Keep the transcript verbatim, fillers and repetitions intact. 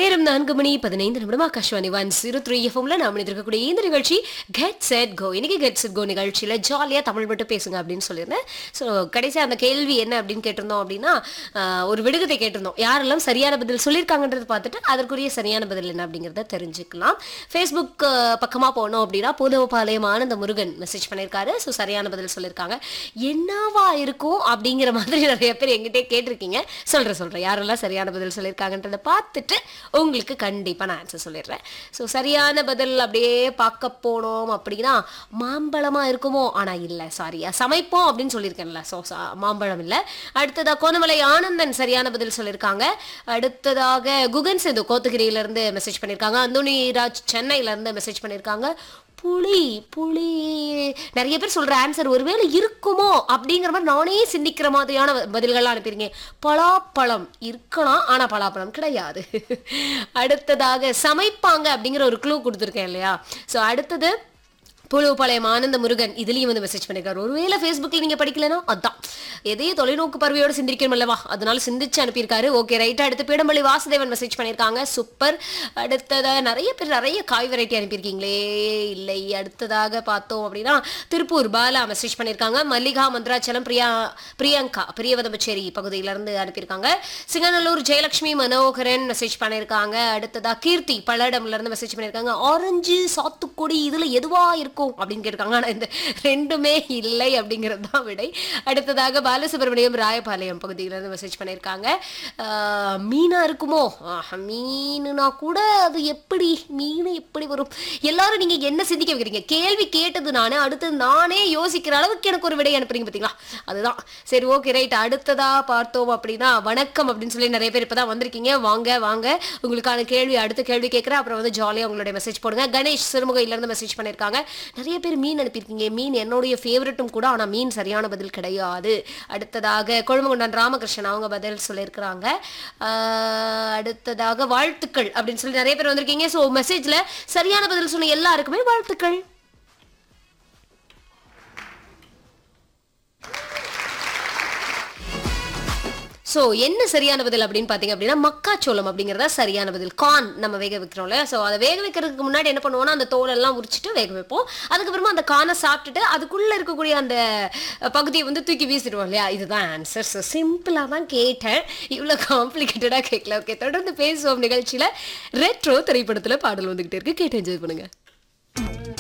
நேரம் நான்கு மணி பதினைந்து நிமிடம் ஆகாஷ்வாணி ஒன் ஜீரோ த்ரீ எஃப்எம்ல நாம் இருக்கக்கூடிய இந்த நிகழ்ச்சி கெட் செட் கோ. இன்னைக்கு கெட் செட் கோ நிகழ்ச்சியில ஜாலியா தமிழ் மட்டும் பேசுங்க அப்படின்னு சொல்லியிருந்தேன். ஸோ கடைசியாக அந்த கேள்வி என்ன அப்படின்னு கேட்டிருந்தோம் அப்படின்னா, ஒரு விடுகதை கேட்டிருந்தோம். யாரெல்லாம் சரியான பதில் சொல்லியிருக்காங்கன்றதை பார்த்துட்டு அதற்குரிய சரியான பதில் என்ன அப்படிங்கிறத தெரிஞ்சுக்கலாம். ஃபேஸ்புக் பக்கமாக போனோம் அப்படின்னா பூதவபாளையம் ஆனந்த முருகன் மெசேஜ் பண்ணியிருக்காரு. ஸோ சரியான பதில் சொல்லியிருக்காங்க. என்னவா இருக்கும் அப்படிங்கிற மாதிரி நிறைய பேர் எங்கிட்டே கேட்டிருக்கீங்க. சொல்கிறேன் சொல்கிறேன் யாரெல்லாம் சரியான பதில் சொல்லியிருக்காங்கன்றதை பார்த்துட்டு உங்களுக்கு கண்டிப்பாக நான் ஆன்சர் சொல்லிடுறேன். ஸோ சரியான பதில் அப்படியே பார்க்க போனோம் அப்படின்னா மாம்பழமாக இருக்குமோ, ஆனால் இல்லை, சாரியா சமைப்போம் அப்படின்னு சொல்லியிருக்கேன்ல. ஸோ மாம்பழம் இல்லை. அடுத்ததாக கோணமலை ஆனந்தன் சரியான பதில் சொல்லியிருக்காங்க. அடுத்ததாக குகன் சேது கோத்தகிரியிலேருந்து மெசேஜ் பண்ணியிருக்காங்க. அந்தோனி ராஜ் சென்னையிலேருந்து மெசேஜ் பண்ணியிருக்காங்க. புளி புளி நிறைய பேர் சொல்ற ஆன்சர் ஒருவேளை இருக்குமோ அப்படிங்கிற மாதிரி நானே சிந்திக்கிற மாதிரியான பதில்கள்லாம் அனுப்பியிருக்கேன். பலாப்பழம் இருக்கலாம், ஆனா பலாப்பழம் கிடையாது. அடுத்ததாக சமைப்பாங்க அப்படிங்கிற ஒரு க்ளூ கொடுத்துருக்கேன் இல்லையா. ஸோ அடுத்தது பூலோபாளையம் ஆனந்த முருகன் இதுலேயும் வந்து மெசேஜ் பண்ணியிருக்காரு. ஒருவேளை ஃபேஸ்புக்கில் நீங்கள் படிக்கலன்னா அதான் எதையும் தொலைநோக்கு பார்வையோடு சிந்திக்கணும் அல்லவா, அதனால சிந்திச்சு அனுப்பியிருக்காரு. ஓகே ரைட்டாக. அடுத்து பீடம்பள்ளி வாசுதேவன் மெசேஜ் பண்ணியிருக்காங்க. சூப்பர். அடுத்ததாக நிறைய பேர் நிறைய காய் வெரைட்டி அனுப்பியிருக்கீங்களே. இல்லை, அடுத்ததாக பார்த்தோம் அப்படின்னா திருப்பூர் பாலா மெசேஜ் பண்ணியிருக்காங்க. மல்லிகா மந்திராச்சலம் பிரியா பிரியங்கா பிரியவதம்பச்சேரி பகுதியிலேருந்து அனுப்பியிருக்காங்க. சிங்கநல்லூர் ஜெயலட்சுமி மனோகரன் மெசேஜ் பண்ணியிருக்காங்க. அடுத்ததாக கீர்த்தி பல்லடம்லேருந்து மெசேஜ் பண்ணியிருக்காங்க. ஆரஞ்சு சாத்துக்குடி இதில் எதுவாக இருக்கும் அப்படின்னு கேட்டிருக்காங்க. ஆனால் இந்த ரெண்டுமே இல்லை அப்படிங்கிறது தான் விடை. அடுத்ததாக பாலசுப்ரமணியம் ராயபாளையம் பகுதியிலேருந்து மெசேஜ் பண்ணியிருக்காங்க. மீனா இருக்குமோ, மீனுனா கூட அது எப்படி மீன் எப்படி வரும். எல்லாரும் நீங்கள் என்ன சிந்திக்க வைக்கிறீங்க, கேள்வி கேட்டது நானே, அடுத்து நானே யோசிக்கிற அளவுக்கு எனக்கு ஒரு விடை அனுப்புறீங்க பார்த்தீங்களா, அதுதான். சரி ஓகே ரைட். அடுத்ததாக பார்த்தோம் அப்படின்னா வணக்கம் அப்படின்னு சொல்லி நிறைய பேர் இப்போ தான் வந்திருக்கீங்க. வாங்க வாங்க உங்களுக்கான கேள்வி அடுத்த கேள்வி கேட்குறேன். அப்புறம் வந்து ஜாலியாக உங்களுடைய மெசேஜ் போடுங்க. கணேஷ் சிறுமுகையிலேருந்து மெசேஜ் பண்ணியிருக்காங்க. நிறைய பேர் மீன் அனுப்பியிருக்கீங்க. மீன் என்னுடைய ஃபேவரட்டும் கூட, ஆனால் மீன் சரியான பதில் கிடையாது. அடுத்ததாக கொழும்புகொண்டான் ராமகிருஷ்ணன் அவங்க பதில் சொல்லியிருக்கிறாங்க. அடுத்ததாக வாழ்த்துக்கள் அப்படின்னு சொல்லி நிறைய பேர் வந்திருக்கீங்க. ஸோ மெசேஜில் சரியான பதில் சொன்ன எல்லாருக்குமே வாழ்த்துக்கள். ஸோ என்ன சரியான பதில் அப்படின்னு பார்த்தீங்க அப்படின்னா மக்காச்சோளம் அப்படிங்கிறதா சரியான பதில். கார்ன் நம்ம வேக வைக்கிறோம்ல, ஸோ அதை வேக வைக்கிறதுக்கு முன்னாடி என்ன பண்ணுவோம்னா அந்த தோலெல்லாம் உரிச்சிட்டு வேக வைப்போம். அதுக்கப்புறமா அந்த கார்னை சாப்பிட்டுட்டு அதுக்குள்ளே இருக்கக்கூடிய அந்த பகுதியை வந்து தூக்கி வீசிடுவோம் இல்லையா. இதுதான் ஆன்சர். ஸோ சிம்பிளாக தான் கேட்டேன், இவ்வளோ காம்ப்ளிகேட்டடாக கேட்கல. ஓகே, தொடர்ந்து பேசுவோம் நிகழ்ச்சியில். ரெட்ரோ திரைப்படத்தில் பாடல் வந்துகிட்டே இருக்கு, கேட்டு என்ஜாய் பண்ணுங்க.